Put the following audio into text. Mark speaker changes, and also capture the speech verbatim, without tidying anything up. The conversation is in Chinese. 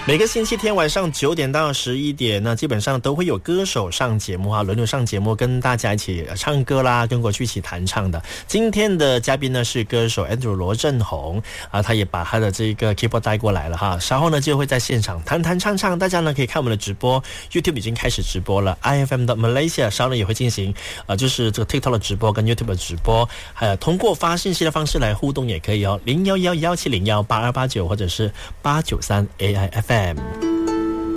Speaker 1: 每个星期天晚上九点到十一点呢，基本上都会有歌手上节目啊，轮流上节目跟大家一起唱歌啦，跟过去一起弹唱的。今天的嘉宾呢是歌手 Andrew 罗振宏啊，他也把他的这个 keyboard 带过来了哈，稍后呢就会在现场弹弹唱唱，大家呢可以看我们的直播 ，YouTube 已经开始直播了 ，I F M 的 Malaysia 稍后也会进行呃，就是这个 TikTok 的直播跟 YouTube 的直播，还有通过发信息的方式来互动也可以哦，零一一一七零一八二八九或者是八九三 A I F M。